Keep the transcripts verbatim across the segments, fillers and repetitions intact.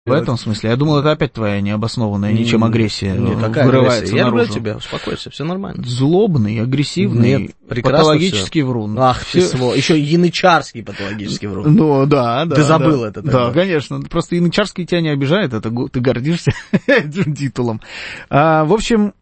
В этом смысле? Я думал, это опять твоя необоснованная ничем агрессия Нет, какая вырывается агрессия? наружу. Я люблю тебя, успокойся, все нормально. Злобный, агрессивный, Нет, патологический всё. врун. Ах, Все... всего. Еще янычарский патологический врун. Ну, да, да. Ты забыл да. это тогда. Да, конечно. Просто янычарский тебя не обижает, это ты гордишься этим титулом. А, в общем...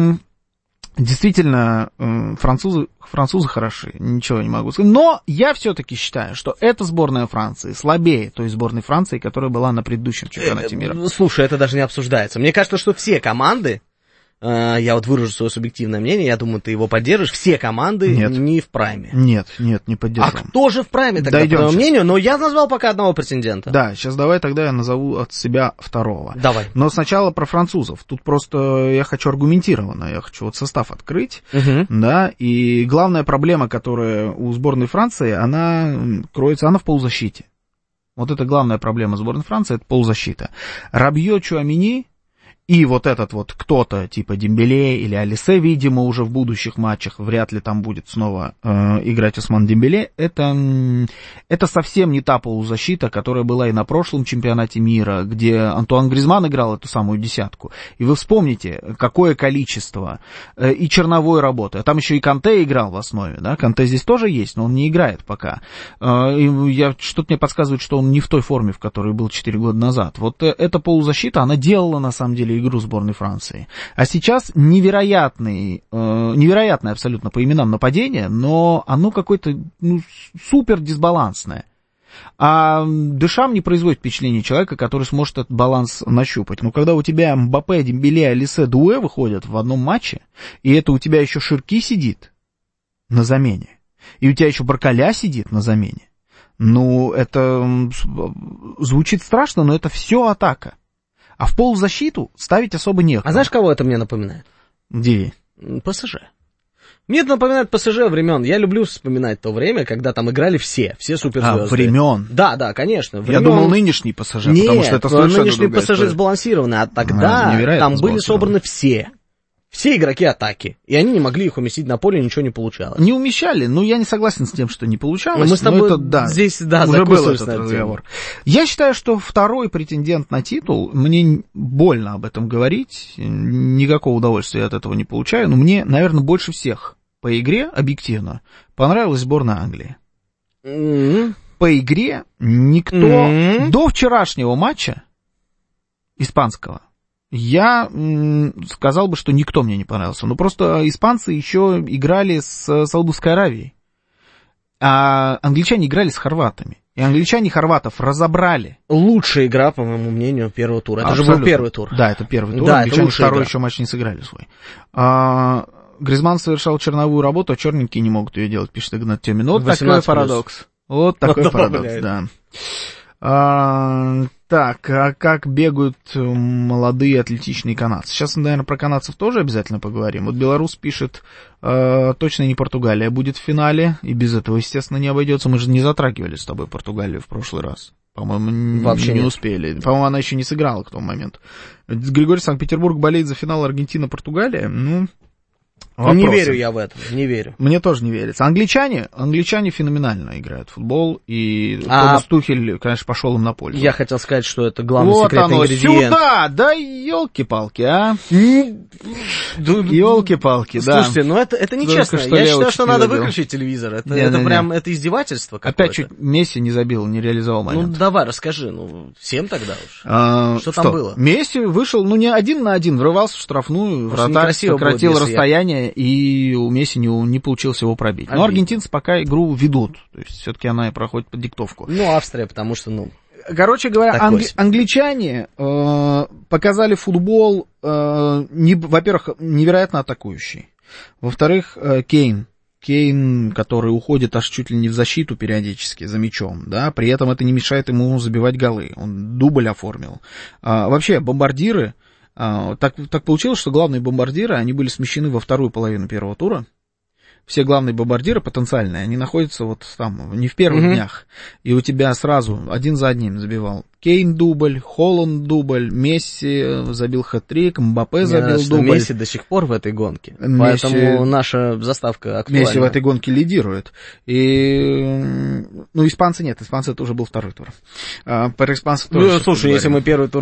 Действительно, французы, французы хороши, ничего не могу сказать. Но я все-таки считаю, что эта сборная Франции слабее той сборной Франции, которая была на предыдущем чемпионате мира. Слушай, это даже не обсуждается. Мне кажется, что все команды, э, я вот выражу свое субъективное мнение, я думаю, ты его поддержишь, все команды нет. не в прайме. Нет, нет, не поддержу. А кто же в прайме тогда, Дойдем по твоему сейчас. мнению? Но я назвал пока одного претендента. Да, сейчас давай тогда я назову от себя второго. Давай. Но сначала про французов. Тут просто я хочу аргументированно, я хочу вот состав открыть. Угу. Да, и главная проблема, которая у сборной Франции, она кроется, она в полузащите. Вот это главная проблема сборной Франции, это полузащита. Рабье, Чуамини и вот этот вот кто-то типа Дембеле или Алисе, видимо, уже в будущих матчах, вряд ли там будет снова э, играть Осман Дембеле, это, это совсем не та полузащита, которая была и на прошлом чемпионате мира, где Антуан Гризман играл эту самую десятку. И вы вспомните, какое количество э, и черновой работы. Там еще и Канте играл в основе, да, Канте здесь тоже есть, но он не играет пока. Э, и я, что-то мне подсказывает, что он не в той форме, в которой был четыре года назад. Вот э, эта полузащита, она делала на самом деле игру сборной Франции. А сейчас невероятный, э, невероятное абсолютно по именам нападение, но оно какое-то ну, супер дисбалансное. А Дешам не производит впечатление человека, который сможет этот баланс нащупать. Но когда у тебя Мбаппе, Дембеле, Алисе, Дуэ выходят в одном матче, и это у тебя еще Ширки сидит на замене, и у тебя еще Баркаля сидит на замене, ну, это звучит страшно, но это все атака. А в полузащиту ставить особо некуда. А знаешь, кого это мне напоминает? Где? ПСЖ. Мне это напоминает ПСЖ времен. Я люблю вспоминать то время, когда там играли все, все суперзвезды. А, времен? Да, да, конечно. Времен... Я думал, нынешний ПСЖ, Нет, потому что это совершенно нынешний другая ПСЖ история. сбалансированный, а тогда а, там были собраны все. Все игроки атаки, и они не могли их уместить на поле, ничего не получалось. Не умещали, но я не согласен с тем, что не получалось. Но мы с тобой это, да, здесь, да, уже был этот на разговор. Я считаю, что второй претендент на титул, мне больно об этом говорить, никакого удовольствия я от этого не получаю, но мне, наверное, больше всех по игре, объективно, понравилась сборная Англии. Mm-hmm. По игре никто mm-hmm. до вчерашнего матча испанского, я м, сказал бы, что никто мне не понравился. Но просто испанцы еще играли с Саудовской Аравией. А англичане играли с хорватами. И англичане хорватов разобрали. Лучшая игра, по моему мнению, первого тура. Это Абсолютно. же был первый тур. Да, это первый тур. Да, англичане второй игра. еще матч не сыграли свой. А, Гризман совершал черновую работу, а черненькие не могут ее делать, пишет Игнат Тёмин. Вот такой парадокс. Вот такой парадокс, да. А, так, а как бегают молодые атлетичные канадцы? Сейчас, наверное, про канадцев тоже обязательно поговорим. Вот белорус пишет, э, точно не Португалия будет в финале, и без этого, естественно, не обойдется. Мы же не затрагивали с тобой Португалию в прошлый раз. По-моему, вообще не нет. успели. По-моему, она еще не сыграла к тому моменту. Григорий Санкт-Петербург болеет за финал Аргентина-Португалия. Ну... Вопросы. Не верю я в это, не верю. Мне тоже не верится. Англичане, англичане феноменально играют в футбол, и а... Томас Тухель, конечно, пошел им на пользу. Я хотел сказать, что это главный вот секретный оно, ингредиент. Сюда, да елки-палки, а? Елки-палки, да. Слушайте, ну это, это нечестно. Я считаю, что надо выключить телевизор. Это, не, это не, прям, не. это издевательство какое-то. Опять чуть Месси не забил, не реализовал момент. Ну давай, расскажи, ну всем тогда уж. А, что, что там было? Месси вышел, ну не один на один, врывался в штрафную, вратарь сократил будет, расстояние, я... и у Месси не, не получилось его пробить. Обидно. Но аргентинцы пока игру ведут, то есть все-таки она проходит под диктовку. Ну, Австрия, потому что, ну... Короче говоря, англи- англичане э, показали футбол, э, не, во-первых, невероятно атакующий. Во-вторых, э, Кейн. Кейн, который уходит аж чуть ли не в защиту периодически за мячом, да, при этом это не мешает ему забивать голы. Он дубль оформил. А, вообще, бомбардиры, а, так, так получилось, что главные бомбардиры, они были смещены во вторую половину первого тура. Все главные бомбардиры потенциальные, они находятся вот там, не в первых mm-hmm. днях. И у тебя сразу один за одним забивал. Кейн дубль, Холланд дубль, Месси забил хэт-трик, Мбаппе забил Мне дубль. Месси до сих пор в этой гонке. Месси... Поэтому наша заставка актуальна. Месси в этой гонке лидирует. И... Ну, испанцы нет, испанцы это уже был второй тур. А, про испанцев тоже. Ну, слушай, если мы первый тур